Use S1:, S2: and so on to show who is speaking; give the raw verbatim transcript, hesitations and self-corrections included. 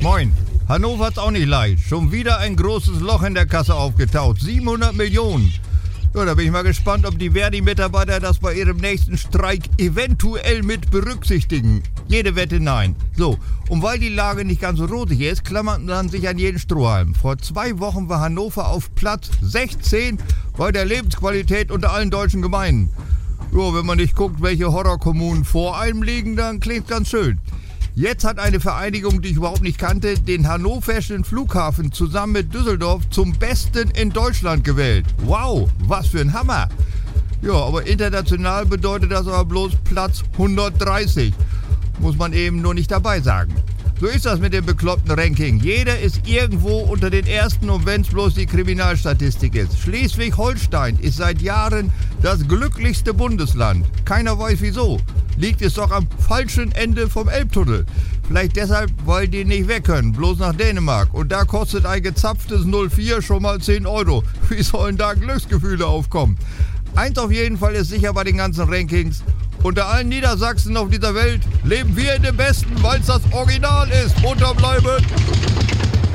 S1: Moin. Hannover hat's auch nicht leicht. Schon wieder ein großes Loch in der Kasse aufgetaucht. siebenhundert Millionen. Ja, da bin ich mal gespannt, ob die Verdi-Mitarbeiter das bei ihrem nächsten Streik eventuell mit berücksichtigen. Jede Wette nein. So, und weil die Lage nicht ganz so rosig ist, klammert man sich an jeden Strohhalm. Vor zwei Wochen war Hannover auf Platz sechzehn bei der Lebensqualität unter allen deutschen Gemeinden. Ja, wenn man nicht guckt, welche Horrorkommunen vor einem liegen, dann klingt's ganz schön. Jetzt hat eine Vereinigung, die ich überhaupt nicht kannte, den hannoverschen Flughafen zusammen mit Düsseldorf zum Besten in Deutschland gewählt. Wow, was für ein Hammer! Ja, aber international bedeutet das aber bloß Platz hundertdreißig. Muss man eben nur nicht dabei sagen. So ist das mit dem bekloppten Ranking. Jeder ist irgendwo unter den Ersten, und wenn es bloß die Kriminalstatistik ist. Schleswig-Holstein ist seit Jahren das glücklichste Bundesland. Keiner weiß wieso. Liegt es doch am falschen Ende vom Elbtunnel. Vielleicht deshalb, weil die nicht weg können, bloß nach Dänemark. Und da kostet ein gezapftes null vier schon mal zehn Euro. Wie sollen da Glücksgefühle aufkommen? Eins auf jeden Fall ist sicher bei den ganzen Rankings: unter allen Niedersachsen auf dieser Welt leben wir in dem Besten, weil es das Original ist. Munter bleiben!